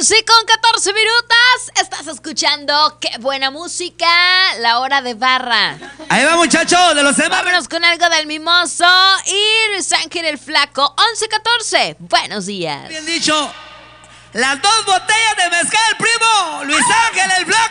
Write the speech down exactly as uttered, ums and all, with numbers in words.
once con catorce minutos. Estás escuchando Qué Buena Música, la hora de barra. Ahí va, muchachos, de los demás. Vámonos con algo del Mimoso y Luis Ángel el Flaco. once catorce. Buenos días. Bien dicho. Las dos botellas de mezcal, primo. Luis Ángel el Flaco.